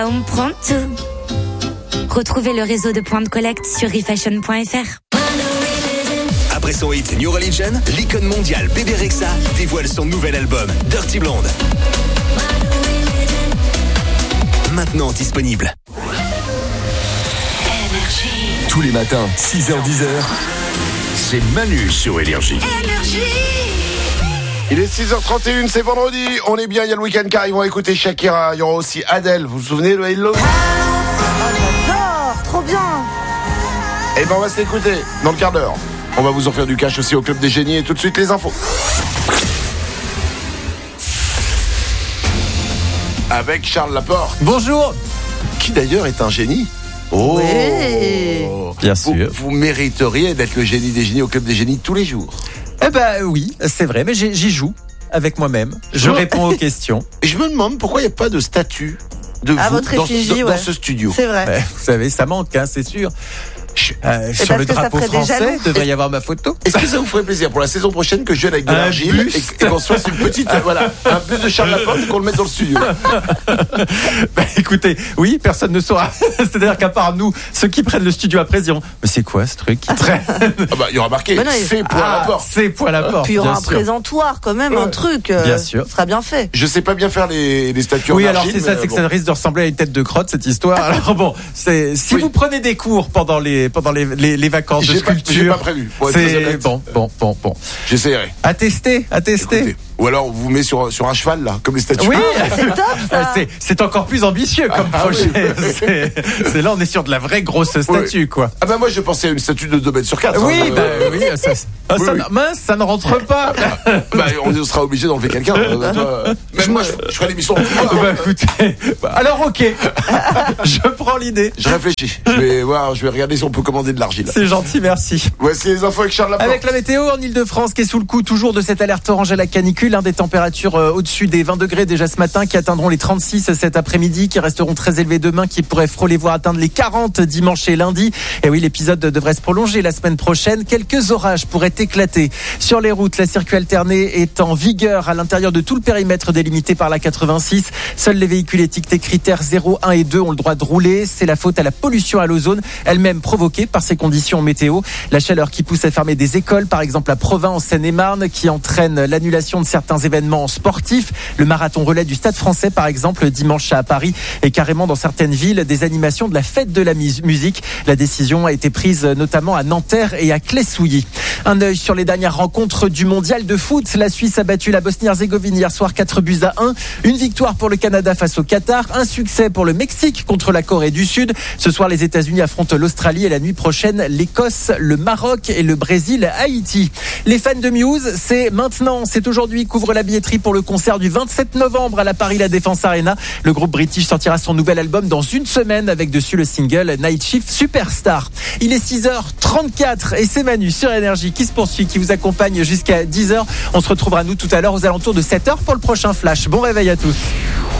On prend tout. Retrouvez le réseau de points de collecte sur refashion.fr. Après son hit New Religion, l'icône mondiale Bébé Rexha dévoile son nouvel album Dirty Blonde. Maintenant disponible. Tous les matins, 6h-10h, c'est Manu sur Énergie. Il est 6h31, c'est vendredi, on est bien, il y a le week-end qui arrive, on va écouter Shakira, il y aura aussi Adèle, vous vous souvenez de Hello? J'adore, trop bien. Eh ben on va se l'écouter dans le quart d'heure. On va vous offrir du cash aussi au Club des Génies et tout de suite les infos. Avec Charles Laporte. Bonjour. Qui d'ailleurs est un génie. Oh, Oui. Bien sûr. Vous mériteriez d'être le génie des génies au Club des Génies tous les jours. Eh ben oui, c'est vrai, mais j'y joue avec moi-même. Je réponds aux questions. Et je me demande pourquoi il n'y a pas de statue de À vous votre dans, effigie, dans ouais. ce studio. C'est vrai. Ben, vous savez, ça manque, hein, c'est sûr. Sur parce le que ça drapeau ferait des français, jaloux. devrait y avoir ma photo. Est-ce que ça vous ferait plaisir pour la saison prochaine que je vienne avec de Un l'argile buste. et qu'on se fasse une petite, voilà, un buste de Charles Laporte et qu'on le mette dans le studio? Ben, écoutez, oui, personne ne saura. C'est-à-dire qu'à part nous, ceux qui prennent le studio après diront, mais c'est quoi ce truc qui traîne? Ah bah, il y aura marqué Mais non, c'est pour la porte. C'est point la porte. Puis il y aura bien un sûr. présentoir quand même, un truc. Bien sûr. Ce sera bien fait. Je sais pas bien faire les statues Oui, en alors argile, c'est ça, mais c'est que bon. ça risque de ressembler à une tête de crotte cette histoire. Alors bon, si Oui. vous prenez des cours pendant les vacances de J'ai pas sculpture, prévu, pour être très c'est honnête. bon. J'essaierai. À tester. Écoutez. Ou alors on vous met sur un cheval là, comme les statues. Oui, C'est top ça. c'est encore plus ambitieux comme projet. oui. C'est là, on est sur de la vraie grosse statue, quoi. Ah bah moi je pensais à une statue de 2 mètres sur 4. Oui, hein, oui, ça, oui. mince, ça ne rentre pas. Bah on sera obligé d'enlever quelqu'un. Même moi je ferai l'émission en pouvoir. Bah, écoutez, alors ok, je prends l'idée. Je réfléchis. Je vais regarder si on peut commander de l'argile. C'est gentil, merci. Voici les infos avec Charles Laporte. Avec la météo en Ile-de-France qui est sous le coup toujours de cette alerte orange à la canicule, des températures au-dessus des 20 degrés déjà ce matin, qui atteindront les 36 cet après-midi, qui resteront très élevés demain, qui pourraient frôler voire atteindre les 40 dimanche et lundi. Et oui, l'épisode devrait se prolonger la semaine prochaine. Quelques orages pourraient éclater sur les routes. La circuit alternée est en vigueur à l'intérieur de tout le périmètre délimité par la 86. Seuls les véhicules étiquetés critères 0, 1 et 2 ont le droit de rouler. C'est la faute à la pollution à l'ozone, elle-même provoquée par ces conditions météo. La chaleur qui pousse à fermer des écoles, par exemple à Provins en Seine-et-Marne, qui entraîne l'annulation de certains événements sportifs. Le marathon relais du Stade Français, par exemple, dimanche à Paris, et carrément dans certaines villes, des animations de la fête de la musique. La décision a été prise notamment à Nanterre et à Clé-Souilly. Un œil sur les dernières rencontres du mondial de foot. La Suisse a battu la Bosnie-Herzégovine hier soir 4-1. Une victoire pour le Canada face au Qatar. Un succès pour le Mexique contre la Corée du Sud. Ce soir, les États-Unis affrontent l'Australie et la nuit prochaine, l'Écosse, le Maroc et le Brésil, Haïti. Les fans de Muse, c'est maintenant, c'est aujourd'hui, couvre la billetterie pour le concert du 27 novembre à la Paris La Défense Arena. Le groupe british sortira son nouvel album dans une semaine avec dessus le single Night Shift Superstar. Il est 6h34 et c'est Manu sur Énergie qui se poursuit, qui vous accompagne jusqu'à 10h. On se retrouvera nous tout à l'heure aux alentours de 7h pour le prochain Flash. Bon réveil à tous.